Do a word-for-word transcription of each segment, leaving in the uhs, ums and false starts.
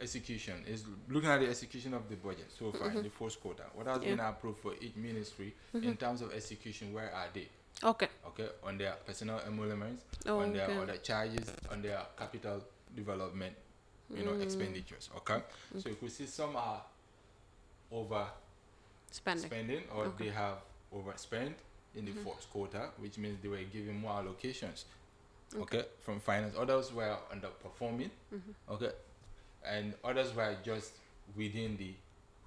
execution is looking at the execution of the budget so far Mm-hmm. in the first quarter. What has Yeah. been approved for each ministry Mm-hmm. in terms of execution? Where are they? Okay. Okay, on their personnel emoluments, Oh, on their okay. other charges, on their capital development, you know, Mm. expenditures. Okay, so you could see some are over Spending. spending or Okay. they have overspent in the Mhm. fourth quarter, which means they were given more allocations. Okay, from finance. Others were underperforming. Mhm. Okay, and others were just within the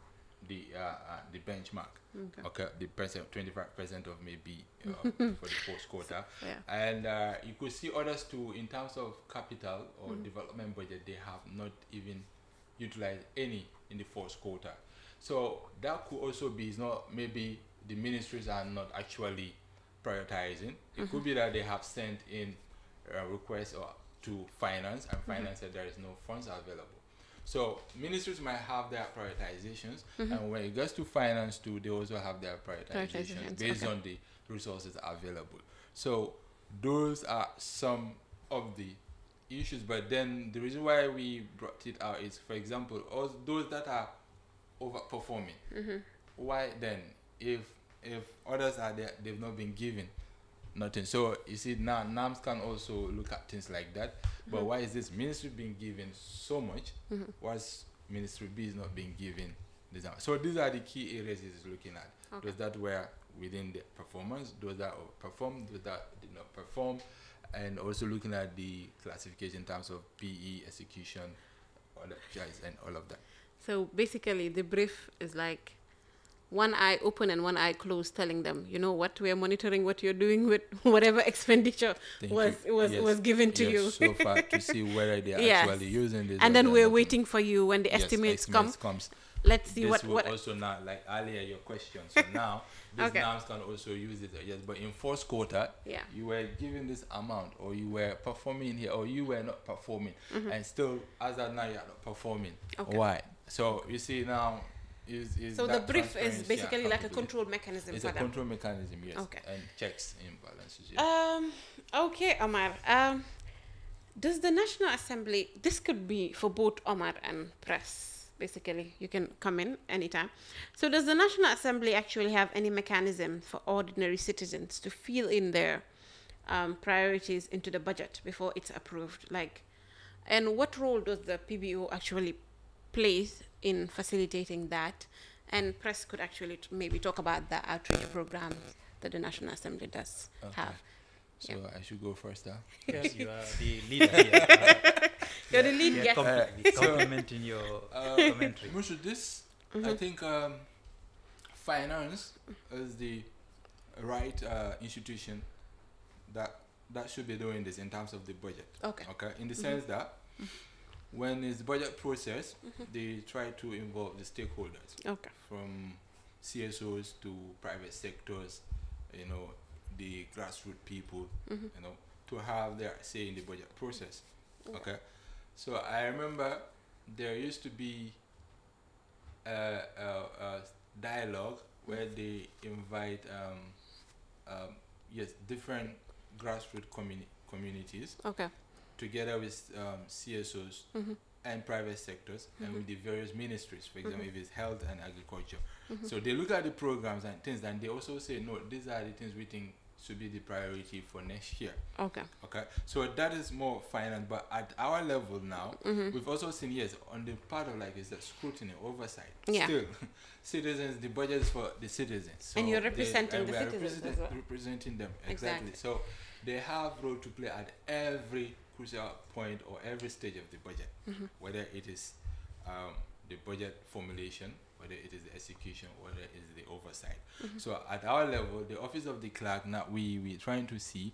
the uh, uh, the benchmark. Okay. Okay, the percent twenty-five percent of maybe uh, for the fourth quarter, Yeah. and uh, you could see others too in terms of capital or Mhm. development budget. They have not even utilized any in the fourth quarter. So that could also be, it's not maybe the ministries are not actually prioritizing. It could be that they have sent in a request or to finance, and finance said there is no funds available. So ministries might have their prioritizations, and when it gets to finance too, they also have their prioritizations Prioritizations, based okay. on the resources available. So those are some of the issues. But then the reason why we brought it out is, for example, all those that are overperforming. Mhm. Why then, if if others are there, they've not been given nothing. So you see now NAMS can also look at things like that. But why is this ministry being given so much? Mhm. Whilst Ministry B is not being given this amount? So these are the key areas he's looking at. Okay. Those that were within the performance, those that performed, those that did not perform, and also looking at the classification in terms of P E execution, all that jazz, and all of that. So basically, the brief is like one eye open and one eye closed, telling them, you know what, we are monitoring what you're doing with whatever expenditure Thank was you. was Yes. was given to Yes, you. so far to see whether they are Yes. actually using this. And or then they are we're not. waiting for you when the Yes, estimates, estimates come. comes. Let's see This what will what. also now, like earlier your question. So now these Okay. NAMs can also use it. Yes, but in fourth quarter, Yeah. you were given this amount, or you were performing here, or you were not performing, Mm-hmm. and still as of now you are not performing. Okay. Why? So you see now is is So the that brief is transparency basically like a accountability. control mechanism It's for a them. control mechanism, yes, Okay. and checks and balances. Yes. Um. Okay, Omar. Um. Does the National Assembly? This could be for both Omar and press. Basically, you can come in anytime. So, does the National Assembly actually have any mechanism for ordinary citizens to fill in their um, priorities into the budget before it's approved? Like, and what role does the P B O actually play in facilitating that? And press could actually t- maybe talk about the outreach programs that the National Assembly does Okay. have. So I should go first, huh? Yes, you are the leader here. Uh, You're the lead yeah, guest. compl- Uh, complimenting your Uh, commentary. Mushu, this I Mhm. think um, finance is the right uh, institution that that should be doing this in terms of the budget. Okay. Okay, in the sense that when it's budget process, they try to involve the stakeholders Okay. from C S Os to private sectors, you know, the grassroots people, Mhm. you know, to have their say in the budget process. Okay, so I remember there used to be a, a, a dialogue where they invite um, um, yes different grassroots communi- communities Okay. together with um, C S Os Mhm. and private sectors and with the various ministries, for example, Mhm. if it's health and agriculture. Mhm. So they look at the programs and things, and they also say, no, these are the things we think should be the priority for next year. Okay. Okay, so that is more finance, but at our level now, Mhm. we've also seen, yes, on the part of like is the scrutiny, oversight. Yeah. Still, citizens, the budget is for the citizens. So And you're they- representing and the we are citizens as represent- well. representing them, Exactly. exactly. So they have role to play at every crucial point or every stage of the budget, Mhm. whether it is um, the budget formulation, whether it is the execution, whether it is the oversight. Mhm. So at our level, the office of the clerk, now we we trying to see,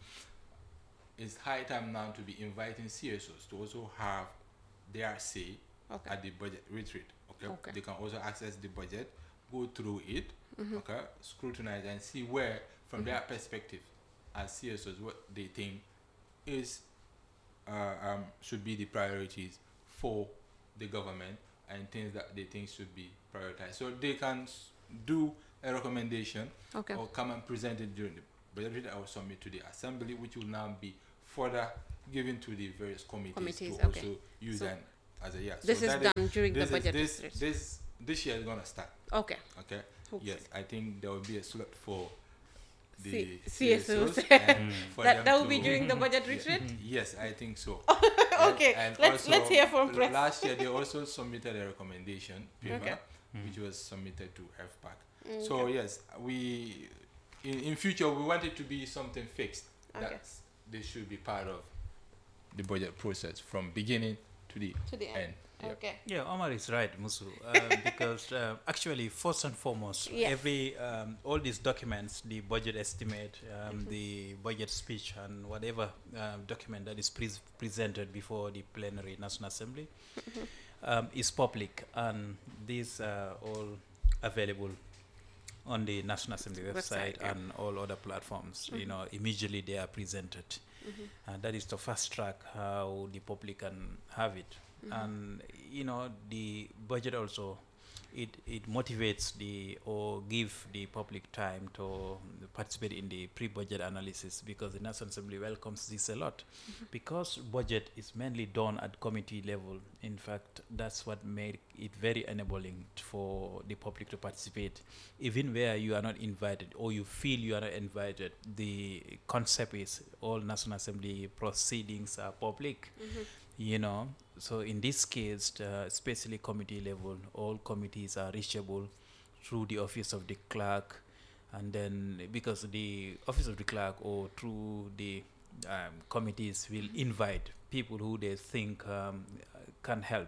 it's high time now to be inviting C S Os to also have their say Okay. at the budget retreat. Okay? Okay. They can also access the budget, go through it, Mhm. okay, scrutinize and see where, from their perspective, as C S Os, what they think is uh, um, should be the priorities for the government and things that they think should be prioritized. So they can s- do a recommendation Okay. or come and present it during the budget retreat. I will submit to the assembly, which will now be further given to the various committees, Committees, to okay. also use So- and as a year. This is that done during the this is- budget This retreat. this this year is gonna start. Okay. Okay. Hopefully. Yes, I think there will be a slot for the C- C S Os C S Os. and for That them that will be to- during the budget retreat. Yes, I think so. Okay, And let's- let's hear from l- press. Last year they also submitted a recommendation paper, Okay. which was submitted to F PAC. So yes, we in, in future we want it to be something fixed. Okay. That they should be part of the budget process from beginning to the To the end. end. Yeah. Okay. Yeah, Omar is right, Musu, uh, because uh, actually, first and foremost, Yes. every um, all these documents, the budget estimate, um, the budget speech, and whatever um, document that is pre- presented before the plenary National Assembly um, is public, and these are all available on the National Assembly website, Website, yeah. and all other platforms. You know, immediately they are presented, and that is to fast track how the public can have it. And you know, the budget also it it motivates the or give the public time to participate in the pre-budget analysis, because the National Assembly welcomes this a lot, because budget is mainly done at committee level. In fact, that's what made it very enabling for the public to participate, even where you are not invited or you feel you are not invited. The concept is all National Assembly proceedings are public. You know, so in this case, uh, especially committee level, all committees are reachable through the office of the clerk, and then because the office of the clerk or through the um, committees will invite people who they think um, can help,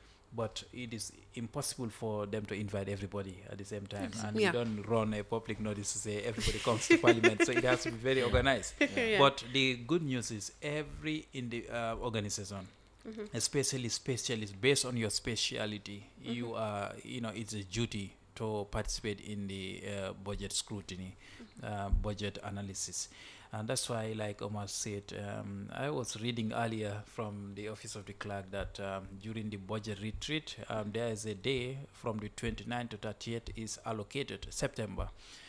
but it is impossible for them to invite everybody at the same time, and Yeah. you don't run a public notice to say everybody comes to parliament, so it has to be very organized. Yeah. But the good news is every in the uh, organization, especially specialists, based on your speciality, you are, you know, it's a duty to participate in the uh, budget scrutiny, uh, budget analysis. And that's why, like Omar said, um, I was reading earlier from the office of the clerk that um, during the budget retreat, um, there is a day from the twenty-ninth to thirtieth is allocated, September,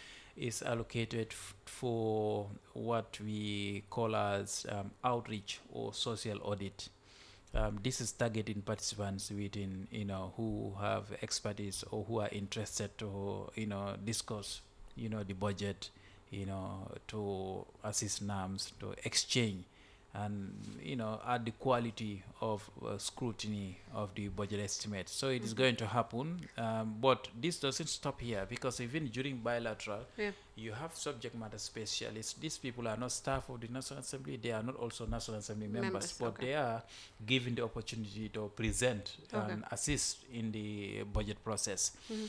is allocated f- for what we call as um, outreach or social audit. Um, this is targeting participants within, you know, who have expertise or who are interested to, you know, discuss, you know, the budget, you know, to assist NAMS to exchange and, you know, add the quality of uh, scrutiny of the budget estimate. So it is going to happen, um, but this doesn't stop here, because even during bilateral, Yeah. you have subject matter specialists. These people are not staff of the National Assembly. They are not also National Assembly members, Members, but okay. they are given the opportunity to present Okay. and assist in the budget process.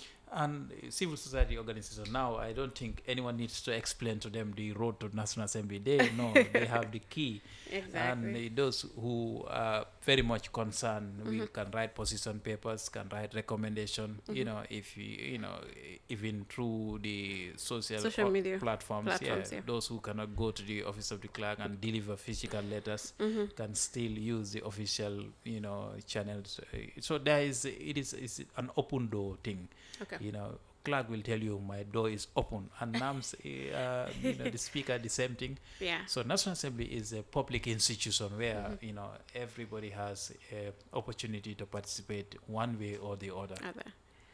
And uh, civil society organizations, now I don't think anyone needs to explain to them the road to National Assembly. They know, they have the key. And Exactly. uh, those who are very much concerned will can write position papers, can write recommendation, you know, if you, you know, e- even through the social, Social o- media platforms, platforms, yeah, yeah. those who cannot go to the office of the clerk and deliver physical letters can still use the official, you know, channels. Uh, So there is, it is, it's an open door thing. Okay. You know, clerk will tell you my door is open, and NAMS, uh, you know, the speaker, the same thing. Yeah. So National Assembly is a public institution where, you know, everybody has a opportunity to participate one way or the other. Other.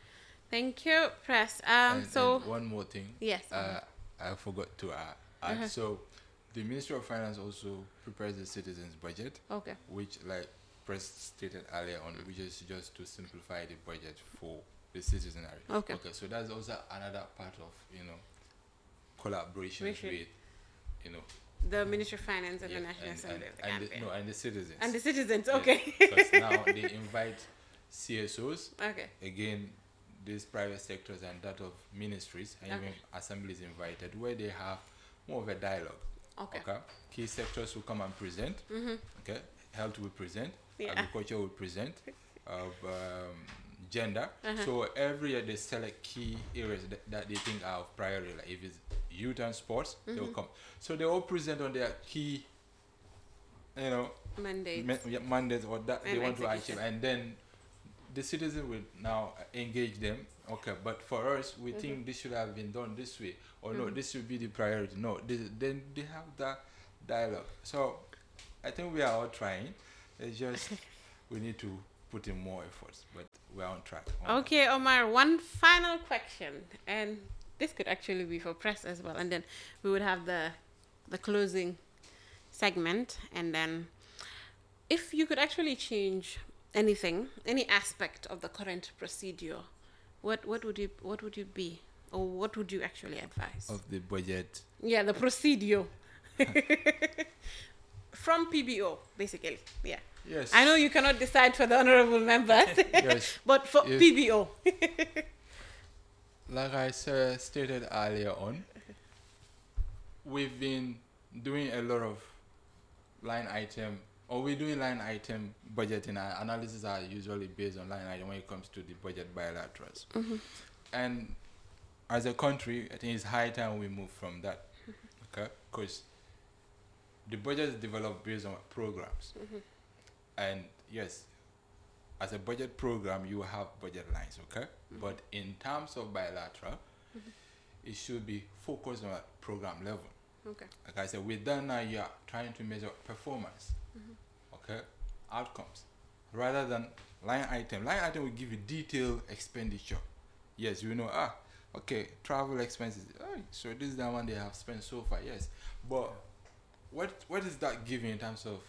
Thank you, press. Um. And, so and one more thing. yes. Uh, I forgot to uh, add. Uh-huh. So, the Ministry of Finance also prepares the citizens' budget, Okay. which, like press stated earlier on, which is just to simplify the budget for the citizenry. Okay. Okay. So that's also another part of, you know, collaboration We should- with, you know, The Ministry of Finance and yeah, the National and, Assembly. and, of the and the, Gambia. no, and the citizens. And the citizens. Yes, Okay. Because now they invite C S Os. Okay. Again, these private sectors and that of ministries and Okay. even assemblies invited, where they have more of a dialogue. Okay. Key sectors will come and present. Mm-hmm. Okay. Health will present. Yeah. Agriculture will present. Of um, gender. Uh-huh. So every year they select key areas that, that they think are of priority. Like if it's youth and sports, Mm-hmm. they'll come. So they all present on their key, you know, Mandate. ma- yeah, mandates or that they And want to execution. achieve, and then the citizen will now engage them. Okay, but for us, we think this should have been done this way, or no, this should be the priority. No, this, then they have that dialogue. So I think we are all trying. It's just we need to put in more efforts, but we're on track. Okay, Omar, one final question, and this could actually be for press as well, and then we would have the the closing segment, and then if you could actually change anything, any aspect of the current procedure, what what would you what would you be, or what would you actually advise? Of the budget. Yeah, the procedure. From P B O, basically. Yeah. Yes. I know you cannot decide for the honorable members, yes. but for If, P B O. Like I uh, stated earlier on, we've been doing a lot of line item, or we're doing line item budgeting. Our analysis are usually based on line item when it comes to the budget bilaterals. Mm-hmm. And as a country, I think it's high time we move from that. Okay? Because the budget is developed based on programs. Mm-hmm. And yes, as a budget program, you have budget lines, okay? Mm-hmm. But in terms of bilateral, mm-hmm. it should be focused on a program level. Okay. Like I said, with that now, you're trying to measure performance, mm-hmm. okay? Outcomes. Rather than line item. Line item will give you detailed expenditure. Yes, you know, ah, okay, travel expenses. Oh, so this is the one they have spent so far, yes. But what what is that giving in terms of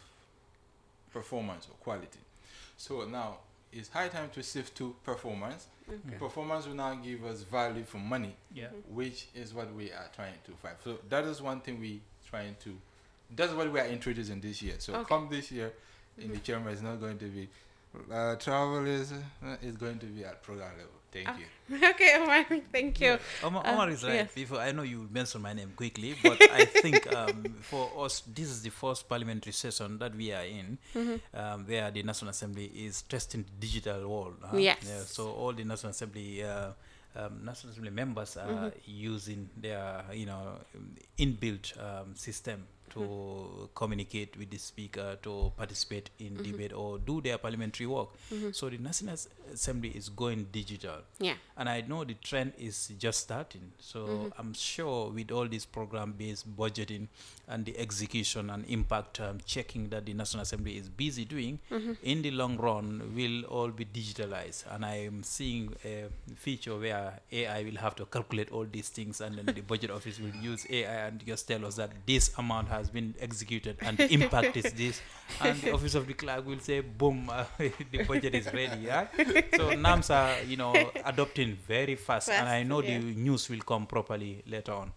performance or quality? So now it's high time to shift to performance. Okay. Performance will now give us value for money, yeah. which is what we are trying to find. So that is one thing we trying to. That's what we are introducing this year. So okay. come this year, in mm-hmm. the chamber, it's not going to be uh, travel is uh, is going to be at program level. Thank okay. you. Okay, Omar. Thank you. Yeah. Omar, Omar uh, is right. Yes. Before I know you mention my name quickly, but I think um, for us, this is the first parliamentary session that we are in, mm-hmm. um, where the National Assembly is testing the digital world. Huh? Yes. Yeah, so all the National Assembly uh, um, National Assembly members are mm-hmm. using their, you know, inbuilt um, system to mm-hmm. communicate with the speaker, to participate in mm-hmm. debate or do their parliamentary work. Mm-hmm. So the National Assembly is going digital. Yeah. And I know the trend is just starting. So mm-hmm. I'm sure with all this program-based budgeting and the execution and impact um, checking that the National Assembly is busy doing, mm-hmm. in the long run will all be digitalized. And I am seeing a feature where A I will have to calculate all these things, and then the budget office will use A I and just tell us that this amount has been executed and the impact is this, and the office of the clerk will say boom, uh, the budget is ready. Yeah. So NAMS are, you know, adopting very fast, fast and I know yeah. the news will come properly later on.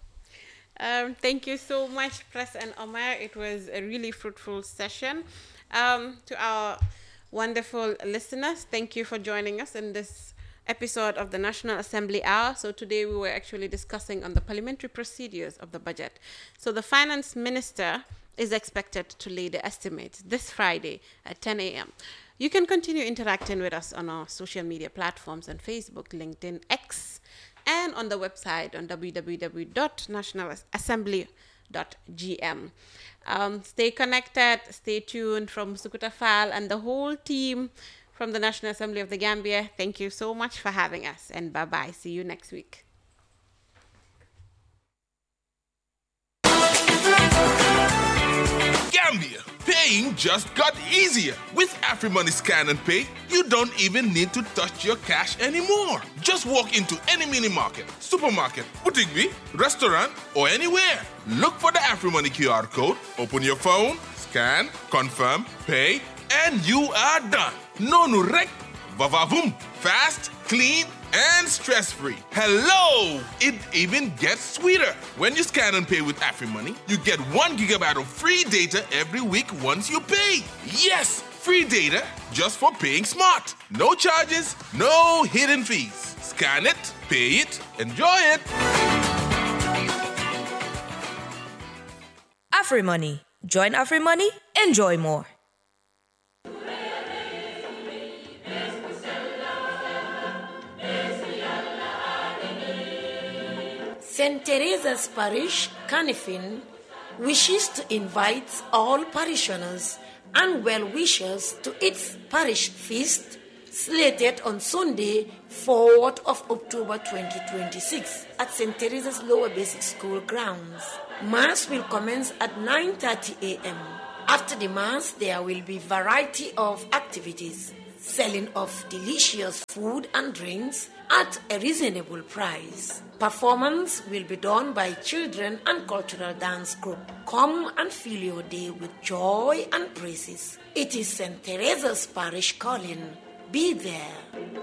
Um, thank you so much, Press and Omar. It was a really fruitful session. Um, to our wonderful listeners, thank you for joining us in this episode of the National Assembly Hour. So today we were actually discussing on the parliamentary procedures of the budget. So the finance minister is expected to lay the estimates this Friday at ten a.m. You can continue interacting with us on our social media platforms on Facebook, LinkedIn, X, and on the website on w w w dot national assembly dot g m. Um, stay connected, stay tuned. From Sukuta Fall and the whole team from the National Assembly of the Gambia, thank you so much for having us, and bye-bye. See you next week. Gambia, paying just got easier. With AfriMoney Scan and Pay, you don't even need to touch your cash anymore. Just walk into any mini market, supermarket, boutique, restaurant, or anywhere. Look for the AfriMoney Q R code, open your phone, scan, confirm, pay, and you are done. No no rek, vavavoom, fast, clean, and stress-free. Hello! It even gets sweeter. When you scan and pay with AfriMoney, you get one gigabyte of free data every week once you pay. Yes, free data just for paying smart. No charges, no hidden fees. Scan it, pay it, enjoy it. AfriMoney. Join AfriMoney, enjoy more. Saint Teresa's Parish, Canifin, wishes to invite all parishioners and well-wishers to its parish feast slated on Sunday, fourth of October twenty twenty-six at Saint Teresa's Lower Basic School grounds. Mass will commence at nine thirty a.m. After the Mass, there will be variety of activities selling of delicious food and drinks at a reasonable price. Performance will be done by children and cultural dance group. Come and fill your day with joy and praises. It is Saint Teresa's Parish calling. Be there.